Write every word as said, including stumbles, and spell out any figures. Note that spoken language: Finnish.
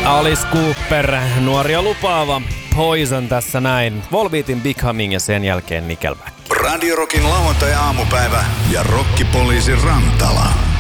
Alice Cooper, nuori ja lupaava. Poison tässä näin. Volbeatin Becoming ja sen jälkeen Nickelback. Radio Rockin lauantai-aamupäivä ja rokkipoliisi Rantala.